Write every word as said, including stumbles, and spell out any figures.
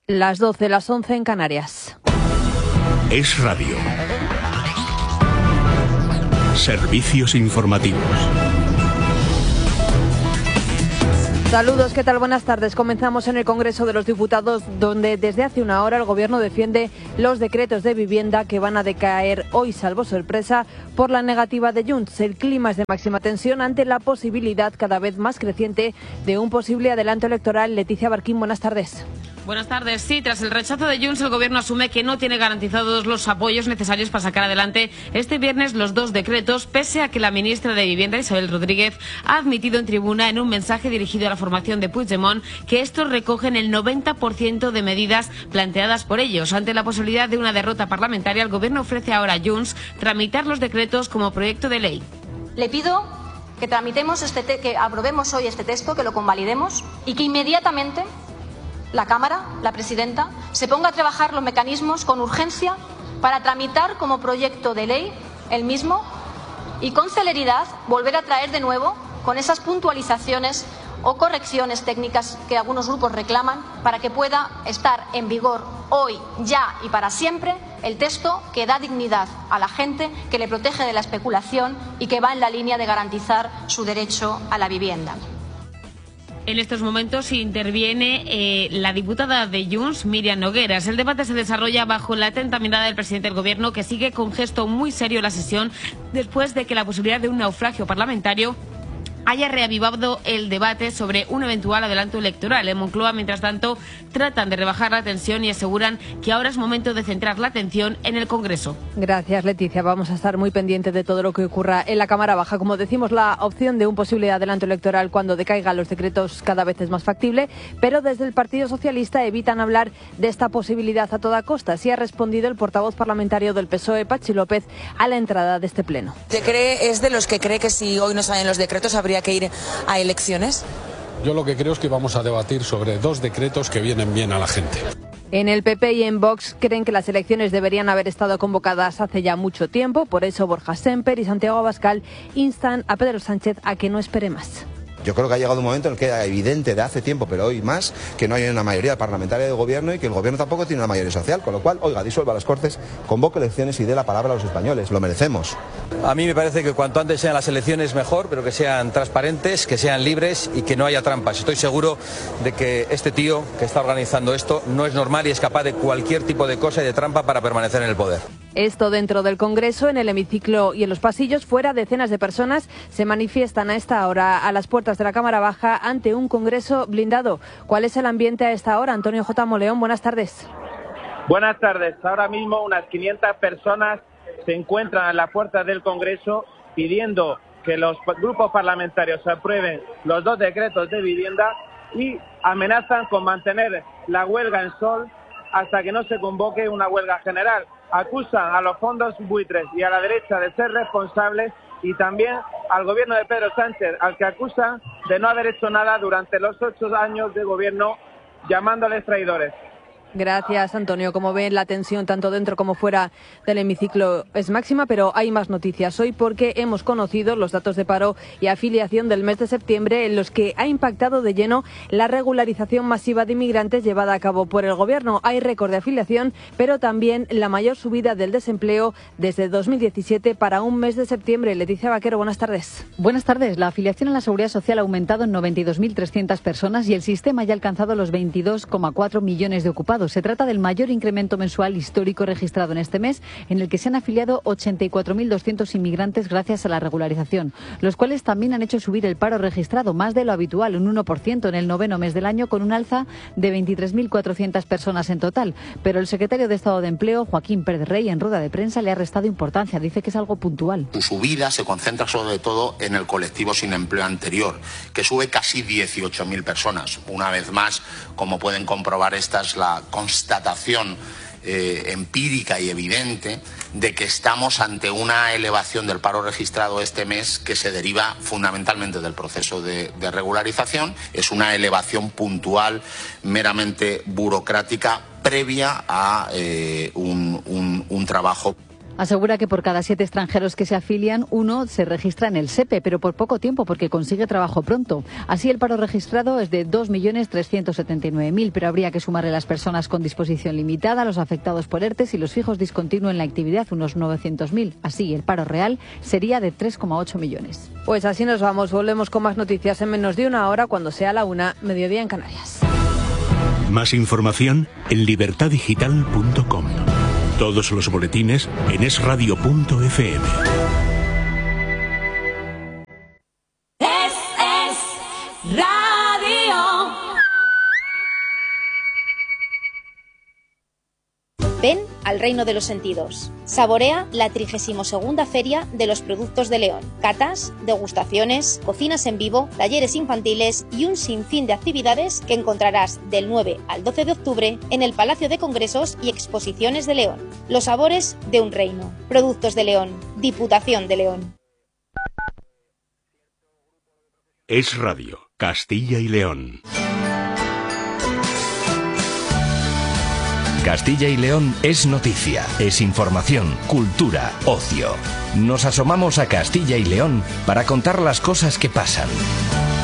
Las doce, las once en Canarias. Es Radio. Servicios informativos. Saludos, ¿qué tal? Buenas tardes. Comenzamos en el Congreso de los Diputados, donde desde hace una hora el Gobierno defiende los decretos de vivienda que van a decaer hoy, salvo sorpresa, por la negativa de Junts. El clima es de máxima tensión ante la posibilidad cada vez más creciente de un posible adelanto electoral. Leticia Barquín, buenas tardes. Buenas tardes. Sí, tras el rechazo de Junts, el Gobierno asume que no tiene garantizados los apoyos necesarios para sacar adelante este viernes los dos decretos, pese a que la ministra de Vivienda, Isabel Rodríguez, ha admitido en tribuna en un mensaje dirigido a la formación de Puigdemont que estos recogen el noventa por ciento de medidas planteadas por ellos. Ante la posibilidad de una derrota parlamentaria, el Gobierno ofrece ahora a Junts tramitar los decretos como proyecto de ley. Le pido que tramitemos este te que aprobemos hoy este texto, que lo convalidemos y que inmediatamente la Cámara, la Presidenta, se ponga a trabajar los mecanismos con urgencia para tramitar como proyecto de ley el mismo y con celeridad volver a traer de nuevo con esas puntualizaciones o correcciones técnicas que algunos grupos reclaman para que pueda estar en vigor hoy, ya y para siempre el texto que da dignidad a la gente, que le protege de la especulación y que va en la línea de garantizar su derecho a la vivienda. En estos momentos interviene eh, la diputada de Junts, Míriam Nogueras. El debate se desarrolla bajo la atenta mirada del presidente del Gobierno, que sigue con gesto muy serio la sesión después de que la posibilidad de un naufragio parlamentario haya reavivado el debate sobre un eventual adelanto electoral. En Moncloa, mientras tanto, tratan de rebajar la tensión y aseguran que ahora es momento de centrar la atención en el Congreso. Gracias, Leticia. Vamos a estar muy pendientes de todo lo que ocurra en la Cámara Baja. Como decimos, la opción de un posible adelanto electoral cuando decaigan los decretos cada vez es más factible, pero desde el Partido Socialista evitan hablar de esta posibilidad a toda costa. Así ha respondido el portavoz parlamentario del P S O E, Patxi López, a la entrada de este pleno. ¿Se cree, es de los que cree que si hoy no salen los decretos habría que ir a elecciones? Yo lo que creo es que vamos a debatir sobre dos decretos que vienen bien a la gente. En el P P y en Vox creen que las elecciones deberían haber estado convocadas hace ya mucho tiempo. Por eso Borja Sémper y Santiago Abascal instan a Pedro Sánchez a que no espere más. Yo creo que ha llegado un momento en el que era evidente de hace tiempo, pero hoy más, que no hay una mayoría parlamentaria de gobierno y que el gobierno tampoco tiene una mayoría social, con lo cual, oiga, disuelva las Cortes, convoque elecciones y dé la palabra a los españoles, lo merecemos. A mí me parece que cuanto antes sean las elecciones mejor, pero que sean transparentes, que sean libres y que no haya trampas. Estoy seguro de que este tío que está organizando esto no es normal y es capaz de cualquier tipo de cosa y de trampa para permanecer en el poder. Esto dentro del Congreso, en el hemiciclo y en los pasillos. Fuera, decenas de personas se manifiestan a esta hora a las puertas de la Cámara Baja ante un Congreso blindado. ¿Cuál es el ambiente a esta hora? Antonio J. Moleón, buenas tardes. Buenas tardes. Ahora mismo unas quinientas personas se encuentran en las puertas del Congreso pidiendo que los grupos parlamentarios aprueben los dos decretos de vivienda y amenazan con mantener la huelga en sol hasta que no se convoque una huelga general. Acusan a los fondos buitres y a la derecha de ser responsables y también al gobierno de Pedro Sánchez, al que acusan de no haber hecho nada durante los ocho años de gobierno, llamándoles traidores. Gracias, Antonio. Como ven, la tensión tanto dentro como fuera del hemiciclo es máxima, pero hay más noticias hoy porque hemos conocido los datos de paro y afiliación del mes de septiembre, en los que ha impactado de lleno la regularización masiva de inmigrantes llevada a cabo por el Gobierno. Hay récord de afiliación, pero también la mayor subida del desempleo desde dos mil diecisiete para un mes de septiembre. Leticia Vaquero, buenas tardes. Buenas tardes. La afiliación a la Seguridad Social ha aumentado en noventa y dos mil trescientas personas y el sistema ya ha alcanzado los veintidós coma cuatro millones de ocupados. Se trata del mayor incremento mensual histórico registrado en este mes, en el que se han afiliado ochenta y cuatro mil doscientos inmigrantes gracias a la regularización, los cuales también han hecho subir el paro registrado más de lo habitual, un uno por ciento en el noveno mes del año, con un alza de veintitrés mil cuatrocientas personas en total. Pero el secretario de Estado de Empleo, Joaquín Pérez Rey, en rueda de prensa le ha restado importancia. Dice que es algo puntual. Su subida se concentra sobre todo en el colectivo sin empleo anterior, que sube casi dieciocho mil personas. Una vez más, como pueden comprobar, esta es la constatación eh, empírica y evidente de que estamos ante una elevación del paro registrado este mes que se deriva fundamentalmente del proceso de, de regularización. Es una elevación puntual, meramente burocrática, previa a eh, un, un, un trabajo. Asegura que por cada siete extranjeros que se afilian, uno se registra en el SEPE, pero por poco tiempo porque consigue trabajo pronto. Así el paro registrado es de dos millones trescientos setenta y nueve mil, pero habría que sumarle las personas con disposición limitada, los afectados por ERTES y los fijos discontinuos en la actividad, unos novecientos mil. Así el paro real sería de tres coma ocho millones. Pues así nos vamos. Volvemos con más noticias en menos de una hora cuando sea la una, mediodía en Canarias. Más información en libertad digital punto com. Todos los boletines en es radio punto efe eme. Es, es radio. Ven al reino de los sentidos. Saborea la trigésima segunda Feria de los Productos de León. Catas, degustaciones, cocinas en vivo, talleres infantiles y un sinfín de actividades que encontrarás del nueve al doce de octubre en el Palacio de Congresos y Exposiciones de León. Los sabores de un reino. Productos de León. Diputación de León. Es Radio, Castilla y León. Castilla y León es noticia, es información, cultura, ocio. Nos asomamos a Castilla y León para contar las cosas que pasan.